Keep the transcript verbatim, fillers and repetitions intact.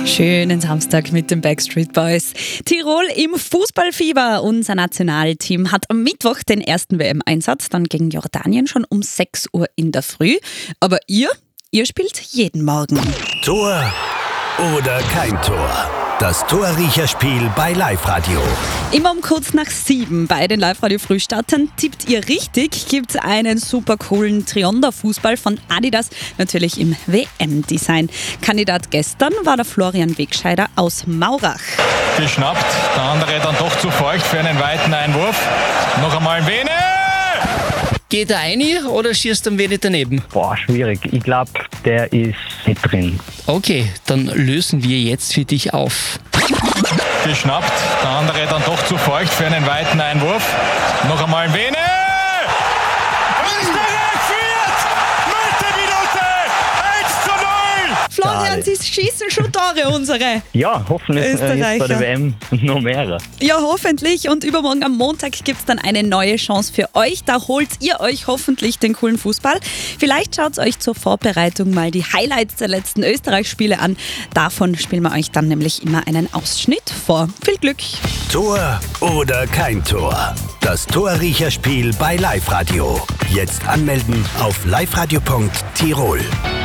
Schönen Samstag mit den Backstreet Boys. Tirol im Fußballfieber. Unser Nationalteam hat am Mittwoch den ersten W M-Einsatz, dann gegen Jordanien schon um sechs Uhr in der Früh. Aber ihr, ihr spielt jeden Morgen. Tor oder kein Tor? Das Torriecherspiel bei Live-Radio. Immer um kurz nach sieben bei den Live-Radio-Frühstartern. Tippt ihr richtig, gibt es einen super coolen Trionder-Fußball von Adidas, natürlich im W M-Design. Kandidat gestern war der Florian Wegscheider aus Maurach. Geschnappt, der andere dann doch zu feucht für einen weiten Einwurf. Noch einmal Vene! Geht er rein oder schießt er ein wenig daneben? Boah, schwierig. Ich glaube, der ist nicht drin. Okay, dann lösen wir jetzt für dich auf. Geschnappt, der andere dann doch zu feucht für einen weiten Einwurf. Noch einmal Vene! Österreich führt! Neunte Minute! eins zu null! Florian, sie schießen schon Tore, unsere. Ja, hoffentlich äh, Österreicher. jetzt bei der W M noch mehr. Ja, hoffentlich. Und übermorgen am Montag gibt es dann eine neue Chance für euch. Da holt ihr euch hoffentlich den coolen Fußball. Vielleicht schaut euch zur Vorbereitung mal die Highlights der letzten Österreich-Spiele an. Davon spielen wir euch dann nämlich immer einen Ausschnitt vor. Viel Glück! Tor oder kein Tor? Das Torriecherspiel bei Live-Radio. Jetzt anmelden auf liveradio punkt tirol.